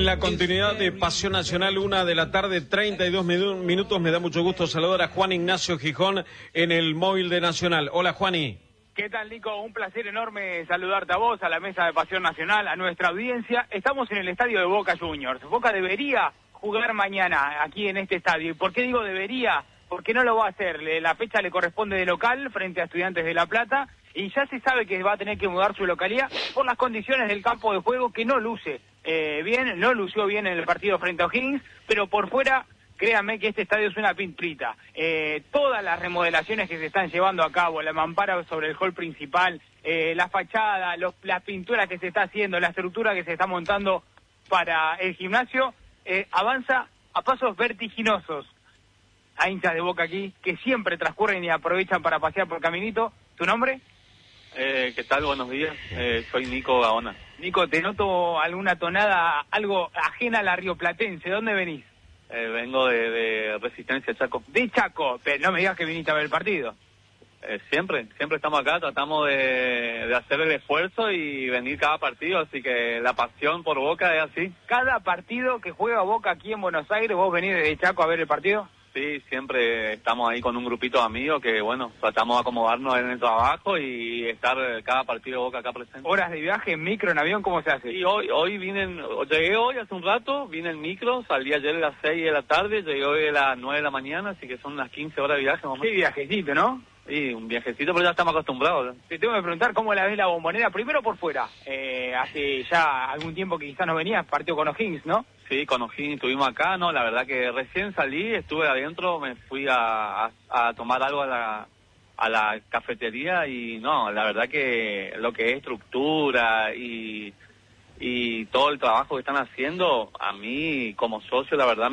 la continuidad de Pasión Nacional, 1:32 PM. Me da mucho gusto saludar a Juan Ignacio Gijón en el móvil de Nacional. Hola, Juani. ¿Qué tal, Nico? Un placer enorme saludarte a vos, a la mesa de Pasión Nacional, a nuestra audiencia. Estamos en el estadio de Boca Juniors. Boca debería jugar mañana aquí en este estadio. ¿Y por qué digo debería? Porque no lo va a hacer. La fecha le corresponde de local frente a Estudiantes de La Plata y ya se sabe que va a tener que mudar su localidad por las condiciones del campo de juego que no luce bien, no lució bien en el partido frente a O'Higgins, pero por fuera, créanme que este estadio es una pintrita. Todas las remodelaciones que se están llevando a cabo, la mampara sobre el hall principal, la fachada, las pinturas que se está haciendo, la estructura que se está montando para el gimnasio, avanza a pasos vertiginosos. Hay hinchas de Boca aquí que siempre transcurren y aprovechan para pasear por Caminito. ¿Tu nombre? ¿Qué tal? Buenos días. Soy Nico Gaona. Nico, te noto alguna tonada, algo ajena a la rioplatense. ¿De dónde venís? Vengo de Resistencia Chaco. De Chaco, pero no me digas que viniste a ver el partido. Siempre estamos acá, tratamos de hacer el esfuerzo y venir cada partido, así que la pasión por Boca es así. ¿Cada partido que juega Boca aquí en Buenos Aires, vos venís desde Chaco a ver el partido? Sí, siempre estamos ahí con un grupito de amigos que, bueno, tratamos de acomodarnos en el trabajo y estar cada partido de Boca acá presente. ¿Horas de viaje, en micro, en avión, cómo se hace? Sí, llegué hoy hace un rato, vine en micro, salí ayer a las 6 de la tarde, llegué hoy a las 9 de la mañana, así que son unas 15 horas de viaje. Sí, viajecito, ¿no? Sí, un viajecito, pero ya estamos acostumbrados. Te tengo que preguntar cómo la ves la Bombonera, primero por fuera. Hace ya algún tiempo que quizás no venías, partido con O'Higgins, ¿no? Sí, con O'Higgins estuvimos acá, ¿no? La verdad que recién salí, estuve adentro, me fui a tomar algo a la cafetería y no, la verdad que lo que es estructura y todo el trabajo que están haciendo, a mí como socio la verdad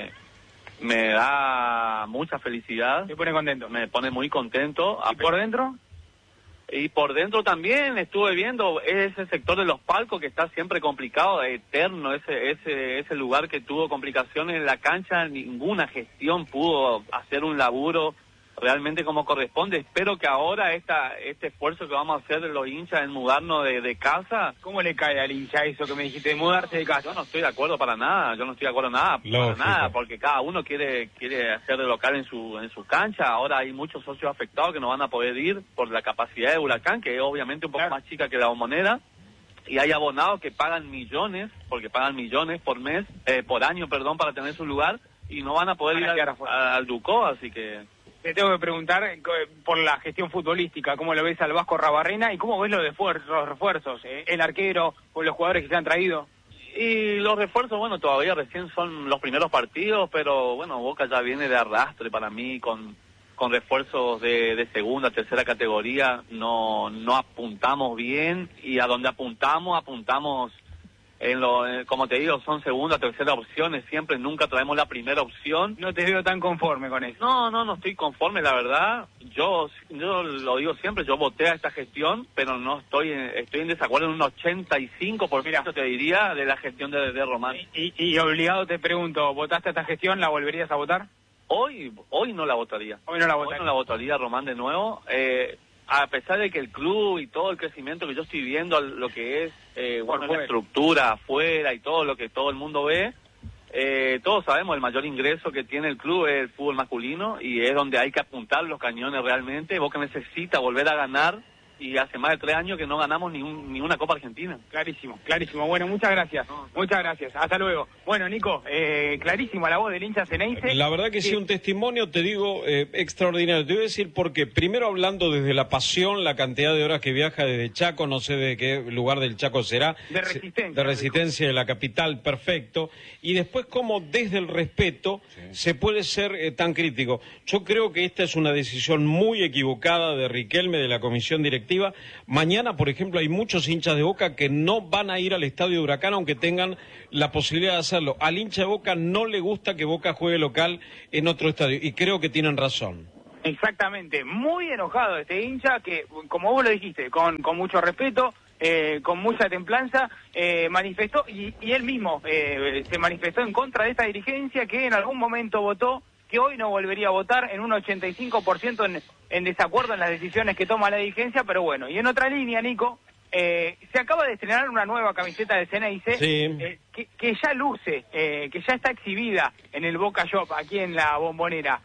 me da mucha felicidad. ¿Te pone contento? Me pone muy contento. ¿Y por dentro? Y por dentro también estuve viendo ese sector de los palcos que está siempre complicado, eterno, ese lugar que tuvo complicaciones en la cancha, ninguna gestión pudo hacer un laburo realmente como corresponde. Espero que ahora este esfuerzo que vamos a hacer de los hinchas en mudarnos de casa. ¿Cómo le cae al hincha eso que me dijiste, de mudarse de casa? Yo no estoy de acuerdo para nada, para nada, porque cada uno quiere hacer de local en su cancha. Ahora hay muchos socios afectados que no van a poder ir por la capacidad de Huracán, que es obviamente un poco más chica que la Bombonera. Y hay abonados que pagan millones, por mes, por año, para tener su lugar, y no van a poder ir al Ducó, así que... Te tengo que preguntar por la gestión futbolística, ¿cómo lo ves al Vasco Rabarrena y cómo ves los refuerzos? El arquero o los jugadores que se han traído. Y los refuerzos, bueno, todavía recién son los primeros partidos, pero bueno, Boca ya viene de arrastre para mí con refuerzos de segunda, tercera categoría, no apuntamos bien y a donde apuntamos como te digo, son segunda, tercera opciones, nunca traemos la primera opción. No te veo tan conforme con eso. No estoy conforme, la verdad. Yo lo digo siempre, yo voté a esta gestión, pero no estoy en desacuerdo en un 85%, te diría, de la gestión de Román. Y obligado te pregunto, ¿votaste a esta gestión? ¿La volverías a votar? Hoy no la votaría. Hoy no la votaría Román de nuevo. A pesar de que el club y todo el crecimiento que yo estoy viendo, lo que es la estructura afuera y todo lo que todo el mundo ve, todos sabemos el mayor ingreso que tiene el club es el fútbol masculino y es donde hay que apuntar los cañones realmente. Boca necesita volver a ganar y hace más de 3 años que no ganamos ni una Copa Argentina. Clarísimo. Bueno, muchas gracias. Muchas gracias. Hasta luego. Bueno, Nico, clarísima la voz del hincha Ceneice. La verdad que sí, un testimonio, te digo, extraordinario. Te voy a decir porque, primero hablando desde la pasión, la cantidad de horas que viaja desde Chaco, no sé de qué lugar del Chaco será. De Resistencia. De Resistencia, de la capital, perfecto. Y después cómo desde el respeto se puede ser tan crítico. Yo creo que esta es una decisión muy equivocada de Riquelme, de la comisión directiva. Mañana, por ejemplo, hay muchos hinchas de Boca que no van a ir al estadio de Huracán aunque tengan la posibilidad de hacerlo. Al hincha de Boca no le gusta que Boca juegue local en otro estadio y creo que tienen razón. Exactamente, muy enojado este hincha que, como vos lo dijiste, con mucho respeto, con mucha templanza, manifestó y él mismo se manifestó en contra de esta dirigencia que en algún momento votó, que hoy no volvería a votar, en un 85% en desacuerdo en las decisiones que toma la dirigencia, pero bueno. Y en otra línea, Nico, Se acaba de estrenar una nueva camiseta de Ceneice que ya luce, que ya está exhibida en el Boca Shop, aquí en la Bombonera.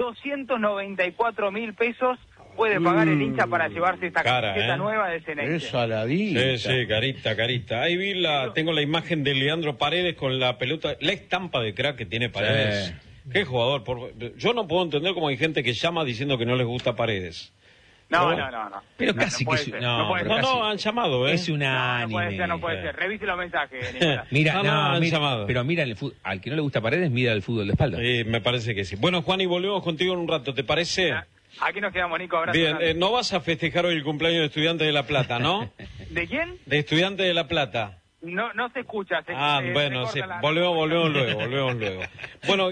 294.000 pesos puede pagar el hincha para llevarse esta camiseta nueva de Ceneice. Es saladita. Sí, carita. Ahí tengo la imagen de Leandro Paredes con la pelota, la estampa de crack que tiene Paredes. Qué jugador. Yo no puedo entender cómo hay gente que llama diciendo que no les gusta Paredes. No. Pero casi no que... No, han llamado, Es unánime. No puede ser. Revise los mensajes, Nicolás. Mira, pero mira, al que no le gusta Paredes, mira el fútbol de espalda. Me parece que sí. Bueno, Juan, y volvemos contigo en un rato, ¿te parece? Aquí nos quedamos, Nico. Abrazo. Bien, no vas a festejar hoy el cumpleaños de Estudiantes de La Plata, ¿no? ¿De quién? De Estudiantes de La Plata. No se escucha. Bueno, sí, volvemos luego. Bueno,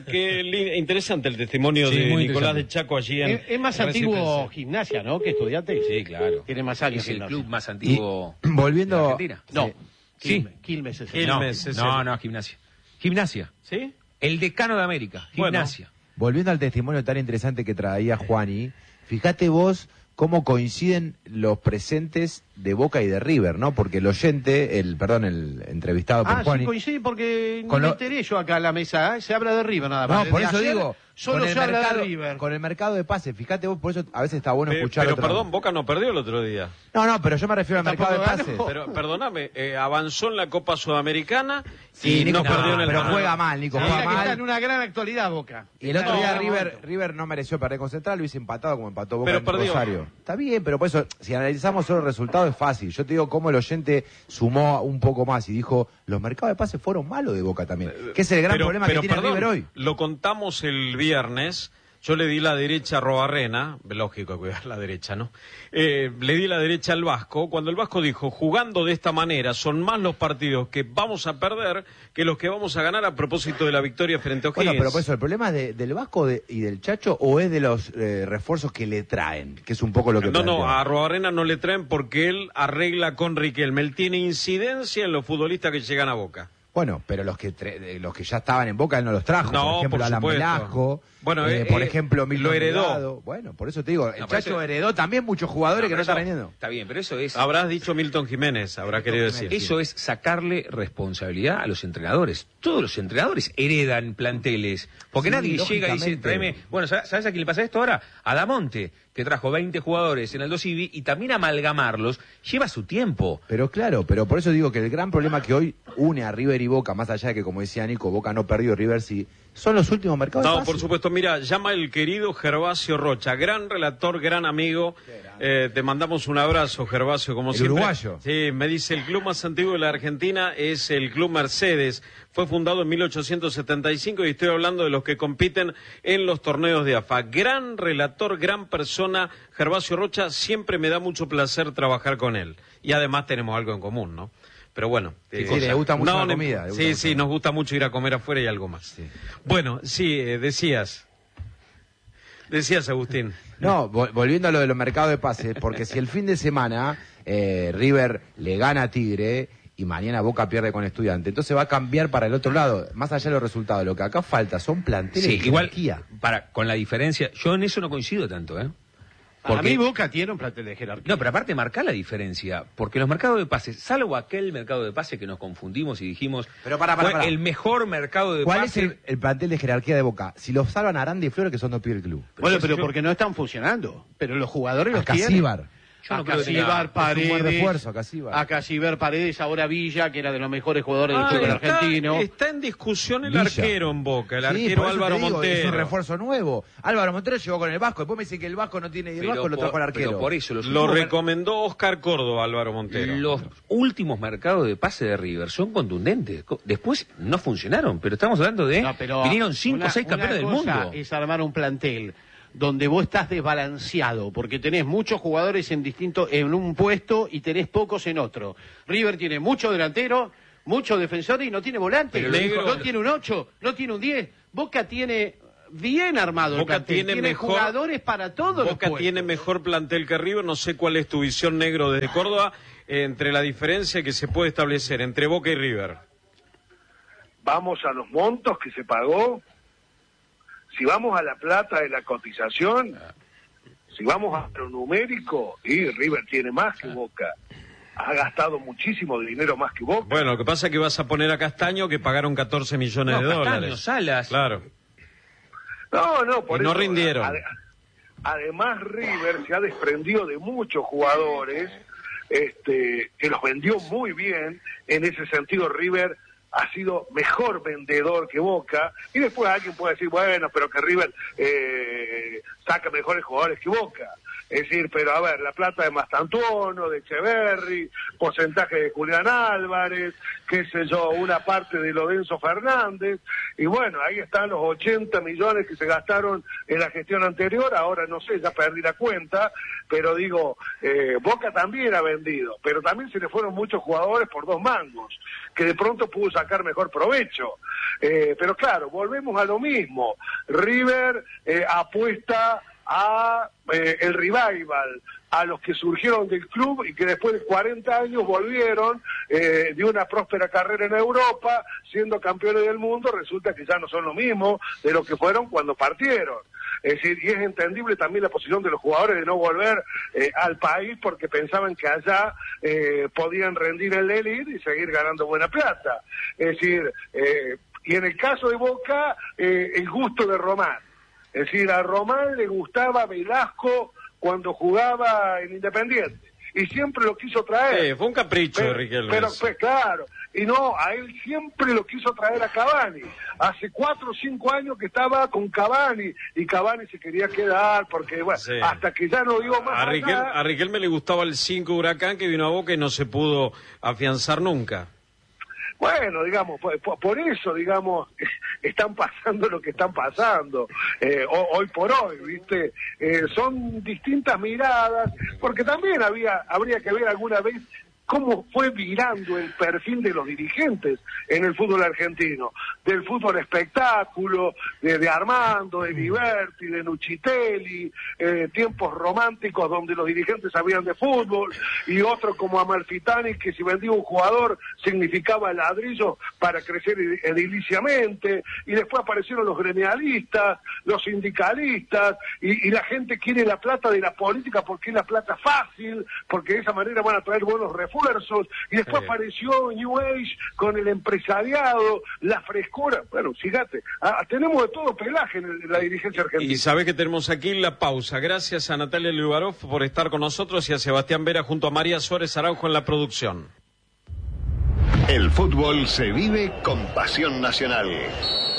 qué interesante el testimonio de Nicolás de Chaco allí en... Es más antiguo Gimnasia, ¿no?, que Estudiantes. Sí, claro. Tiene más años. Es el club más antiguo volviendo de Argentina. No. Sí. Quilmes es No, Gimnasia. Gimnasia. ¿Sí? El decano de América, Gimnasia. Volviendo al testimonio tan interesante que traía Juani, fíjate vos cómo coinciden los presentes de Boca y de River, ¿no? Porque el oyente, el entrevistado por Juani... sí, coincide porque no me enteré yo acá en la mesa, se habla de River nada más. No, por eso digo... Solo se habla de River. Con el mercado de pases, fíjate vos, por eso a veces está bueno escuchar Pero perdón, Boca no perdió el otro día. No, pero yo me refiero al mercado de pases. Pero perdóname, avanzó en la Copa Sudamericana y no perdió en el pero torneo. Juega mal, Nico, Sí, juega mal. Está en una gran actualidad Boca. Y el otro día River no mereció perder con Central, lo hizo empatado como empató Boca pero en Rosario. Está bien, pero por eso, si analizamos solo el resultado es fácil. Yo te digo cómo el oyente sumó un poco más y dijo, los mercados de pases fueron malos de Boca también. Que es el gran problema que tiene River hoy. Lo contamos el viernes. Yo le di la derecha a Arrobarrena, lógico cuidar la derecha, ¿no? Le di la derecha al Vasco, cuando el Vasco dijo, jugando de esta manera, son más los partidos que vamos a perder que los que vamos a ganar a propósito de la victoria frente a O'Higgins. Bueno, pero por eso, ¿el problema es del Vasco y del Chacho o es de los refuerzos que le traen? Que es un poco lo que No, a Arrobarrena no le traen porque él arregla con Riquelme, él tiene incidencia en los futbolistas que llegan a Boca. Bueno, pero los que ya estaban en Boca él no los trajo. No, por ejemplo, Alan Velasco. Bueno, por ejemplo, Milton lo heredó. Delgado. Bueno, por eso te digo, el Chacho heredó también muchos jugadores que no están vendiendo. Está bien, pero eso es... Habrás dicho Milton Jiménez, habrá querido decir. Eso es sacarle responsabilidad a los entrenadores. Todos los entrenadores heredan planteles. Porque nadie llega y dice, tráeme... Bueno, ¿sabes a quién le pasa esto ahora? A Damonte, que trajo 20 jugadores en Aldo Civi y también amalgamarlos lleva su tiempo. Pero claro, pero por eso digo que el gran problema que hoy une a River y Boca, más allá de que, como decía Nico, Boca no perdió, River sí, son los últimos mercados de pases. Por supuesto, mira, llama el querido Gervasio Rocha, gran relator, gran amigo. Te mandamos un abrazo, Gervasio, como siempre. Uruguayo. Sí, me dice, el club más antiguo de la Argentina es el Club Mercedes. Fue fundado en 1875 y estoy hablando de los que compiten en los torneos de AFA. Gran relator, gran persona, Gervasio Rocha, siempre me da mucho placer trabajar con él. Y además tenemos algo en común, ¿no? Pero bueno. Sí, le gusta mucho la comida. Sí, nos gusta mucho ir a comer afuera y algo más. Sí. Bueno, sí, decías, Agustín. No, volviendo a lo de los mercados de pases, porque si el fin de semana River le gana a Tigre y mañana Boca pierde con Estudiante, entonces va a cambiar para el otro lado, más allá de los resultados. Lo que acá falta son planteles de jerarquía. Igual, con la diferencia, yo en eso no coincido tanto, Porque... A mí Boca tiene un plantel de jerarquía. No, pero aparte marca la diferencia, porque los mercados de pases, salvo aquel mercado de pases que nos confundimos y dijimos, pero fue el mejor mercado de pases. ¿Cuál es el plantel de jerarquía de Boca? Si los salvan Aranda y Flores, que son dos pibes del club. Pero porque no están funcionando. Pero los jugadores los tienen. Yo no Casibar, Paredes, a Casibar, Paredes, ahora Villa, que era de los mejores jugadores del fútbol argentino. Está en discusión el arquero en Boca, el arquero Álvaro Montero. Es un refuerzo nuevo. Álvaro Montero llegó con el Vasco, después me dice que el Vasco no tiene, y el Vasco lo trajo el arquero. Pero por eso lo recomendó Oscar Córdoba, Álvaro Montero. Los últimos mercados de pase de River son contundentes. Después no funcionaron, pero estamos hablando de... vinieron 5 o 6 campeones del mundo. Es armar un plantel donde vos estás desbalanceado, porque tenés muchos jugadores en un puesto y tenés pocos en otro. River tiene mucho delantero, mucho defensor y no tiene volante. No tiene un 8, no tiene un 10. Boca tiene bien armado el plantel. Tiene jugadores para todos los puestos. Boca tiene mejor plantel que River. No sé cuál es tu visión, Negro, desde Córdoba, entre la diferencia que se puede establecer entre Boca y River. Vamos a los montos que se pagó. Si vamos a la plata de la cotización, si vamos a lo numérico, y River tiene más que Boca. ha gastado muchísimo dinero más que Boca. Bueno, lo que pasa es que vas a poner a Castaño, que pagaron 14 millones de Castaño, dólares. Salas. Claro. No, por Y no eso, rindieron. Además, River se ha desprendido de muchos jugadores que los vendió muy bien. En ese sentido, River ha sido mejor vendedor que Boca. Y después alguien puede decir, bueno, pero que River saca mejores jugadores que Boca. Es decir, pero a ver, la plata de Mastantuono, de Echeverri, porcentaje de Julián Álvarez, qué sé yo, una parte de Lorenzo Fernández, y bueno, ahí están los 80 millones que se gastaron en la gestión anterior, ahora no sé, ya perdí la cuenta, pero digo, Boca también ha vendido, pero también se le fueron muchos jugadores por 2 mangos, que de pronto pudo sacar mejor provecho. Pero claro, volvemos a lo mismo, River apuesta a el revival, a los que surgieron del club y que después de 40 años volvieron de una próspera carrera en Europa, siendo campeones del mundo, resulta que ya no son lo mismo de lo que fueron cuando partieron. Es decir, y es entendible también la posición de los jugadores de no volver al país porque pensaban que allá podían rendir en la elite y seguir ganando buena plata. Es decir, y en el caso de Boca, el gusto de Román. Es decir, a Román le gustaba Velasco cuando jugaba en Independiente. Y siempre lo quiso traer. Fue un capricho de Riquelme. Pero claro, y no, a él siempre lo quiso traer a Cavani. Hace 4 o 5 años que estaba con Cavani, y Cavani se quería quedar, porque bueno, sí, hasta que ya no dio más a Riquelme le gustaba el 5 Huracán, que vino a Boca y no se pudo afianzar nunca. Bueno, digamos, por eso, digamos, están pasando lo que están pasando hoy por hoy, ¿viste? Son distintas miradas, porque también habría que ver alguna vez cómo fue virando el perfil de los dirigentes en el fútbol argentino, del fútbol espectáculo, de Armando, de Liberti, de Nucitelli, tiempos románticos donde los dirigentes sabían de fútbol, y otros como Amalfitani, que si vendía un jugador significaba ladrillo para crecer ediliciamente, y después aparecieron los gremialistas, los sindicalistas, y la gente quiere la plata de la política porque es la plata fácil, porque de esa manera van a traer buenos refuerzos, y después apareció New Age con el empresariado, la frescura. Bueno, fíjate, tenemos de todo pelaje en la dirigencia argentina. Y sabés que tenemos aquí la pausa. Gracias a Natalia Liubarov por estar con nosotros y a Sebastián Vera junto a María Suárez Araujo en la producción. El fútbol se vive con pasión nacional.